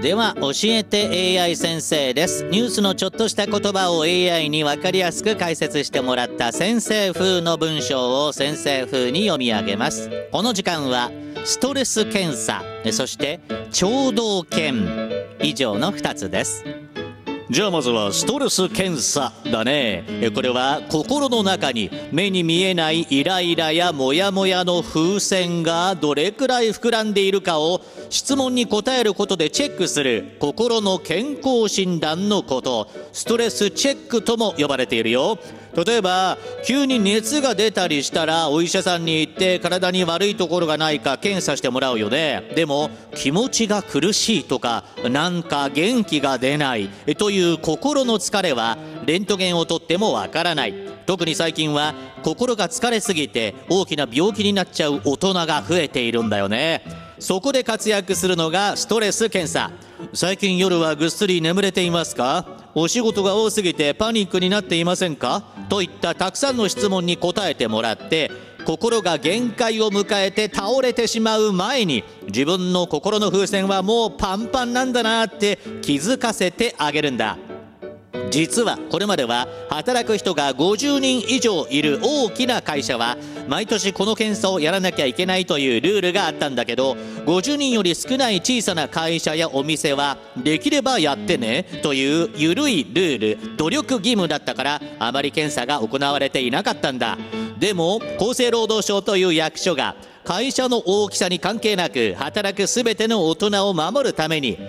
では教えて AI 先生です。ニュースのちょっとした言葉を AI に分かりやすく解説してもらった先生風の文章を先生風に読み上げます。この時間はストレス検査、そして聴導犬、以上の2つです。じゃあまずはストレス検査だね。これは心の中に目に見えないイライラやモヤモヤの風船がどれくらい膨らんでいるかを質問に答えることでチェックする心の健康診断のこと、ストレスチェックとも呼ばれているよ。例えば急に熱が出たりしたらお医者さんに行って体に悪いところがないか検査してもらうよね。でも気持ちが苦しいとかなんか元気が出ないという心の疲れはレントゲンをとってもわからない。特に最近は心が疲れすぎて大きな病気になっちゃう大人が増えているんだよね。そこで活躍するのがストレス検査。最近夜はぐっすり眠れていますか？お仕事が多すぎてパニックになっていませんか？といったたくさんの質問に答えてもらって、心が限界を迎えて倒れてしまう前に自分の心の風船はもうパンパンなんだなって気づかせてあげるんだ。実はこれまでは働く人が50人以上いる大きな会社は毎年この検査をやらなきゃいけないというルールがあったんだけど、50人より少ない小さな会社やお店はできればやってねという緩いルール、努力義務だったからあまり検査が行われていなかったんだ。でも厚生労働省という役所が会社の大きさに関係なく働くすべての大人を守るために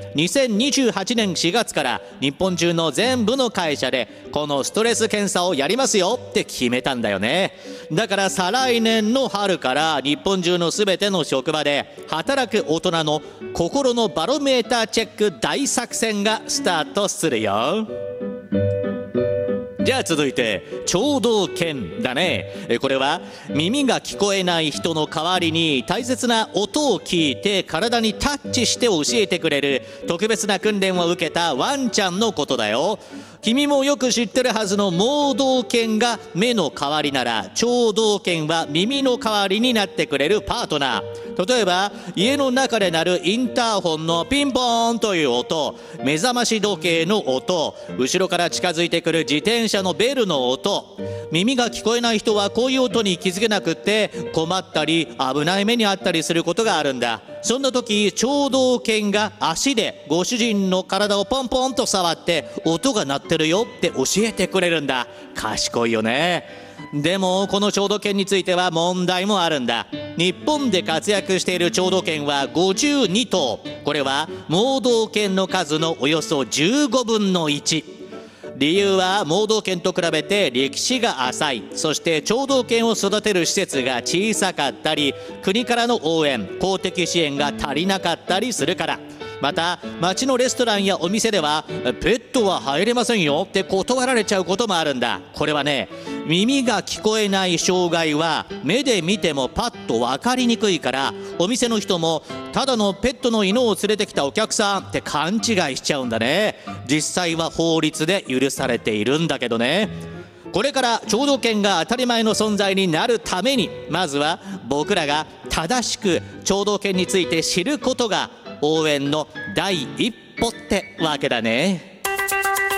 2028年4月から日本中の全部の会社でこのストレス検査をやりますよって決めたんだよね。だから再来年の春から日本中のすべての職場で働く大人の心のバロメーターチェック大作戦がスタートするよ。じゃあ続いて聴導犬だね。これは耳が聞こえない人の代わりに大切な音を聞いて体にタッチして教えてくれる特別な訓練を受けたワンちゃんのことだよ。君もよく知ってるはずの盲導犬が目の代わりなら、聴導犬は耳の代わりになってくれるパートナー。例えば家の中で鳴るインターホンのピンポーンという音、目覚まし時計の音、後ろから近づいてくる自転車のベルの音。耳が聞こえない人はこういう音に気づけなくって困ったり危ない目にあったりすることがあるんだ。そんな時聴導犬が足でご主人の体をポンポンと触って音が鳴ってるよって教えてくれるんだ。賢いよね。でもこの聴導犬については問題もあるんだ。日本で活躍している聴導犬は52頭。これは盲導犬の数のおよそ15分の1。理由は盲導犬と比べて歴史が浅い、そして聴導犬を育てる施設が小さかったり、国からの応援公的支援が足りなかったりするから。また街のレストランやお店ではペットは入れませんよって断られちゃうこともあるんだ。これはね、耳が聞こえない障害は目で見てもパッと分かりにくいから、お店の人もただのペットの犬を連れてきたお客さんって勘違いしちゃうんだね。実際は法律で許されているんだけどね。これから聴導犬が当たり前の存在になるために、まずは僕らが正しく聴導犬について知ることが応援の第一歩ってわけだね。